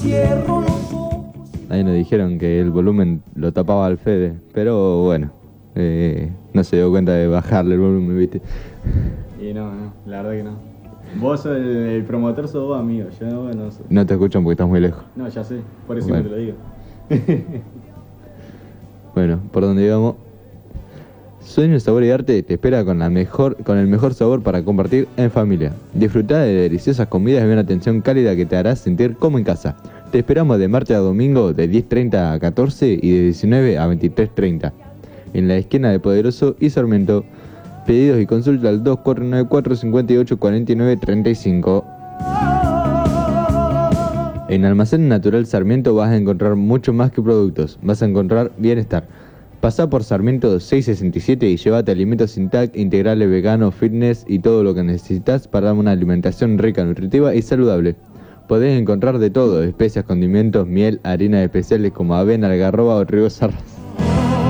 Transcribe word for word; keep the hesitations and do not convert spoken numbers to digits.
Ahí nos dijeron que el volumen lo tapaba al Fede, pero bueno, eh, no se dio cuenta de bajarle el volumen, ¿viste? Y no, no, la verdad que no. Vos sos el, el promotor, sos vos, amigo. Yo no, no soy. No te escuchan porque estás muy lejos. No, ya sé, por eso Bueno. no te lo digo. Bueno, por donde íbamos. Sueño, Sabor y Arte te espera con, la mejor, con el mejor sabor para compartir en familia. Disfruta de deliciosas comidas y una atención cálida que te hará sentir como en casa. Te esperamos de martes a domingo de diez treinta a catorce y de diecinueve a veintitrés treinta. En la esquina de Poderoso y Sarmiento. Pedidos y consulta al dos cuatro nueve cuatro, cinco ocho cuatro nueve tres cinco. En Almacén Natural Sarmiento vas a encontrar mucho más que productos. Vas a encontrar bienestar. Pasá por Sarmiento seiscientos sesenta y siete y llévate alimentos Intact, integrales, veganos, fitness y todo lo que necesitas para dar una alimentación rica, nutritiva y saludable. Podés encontrar de todo, especias, condimentos, miel, harinas especiales como avena, algarroba o ribos zarras.